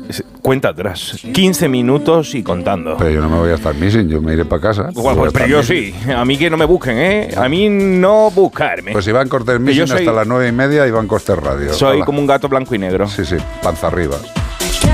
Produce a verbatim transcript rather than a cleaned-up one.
Cuenta atrás. quince minutos y contando. Pero yo no me voy a estar missing, yo me iré para casa. Bueno, pues, pero yo missing. sí. A mí que no me busquen, ¿eh? A mí no buscarme. Pues Iván Cortés missing soy, hasta las nueve y media, Iván Cortés Radio. Soy Hola. como un gato blanco y negro. Sí, sí, panza arriba.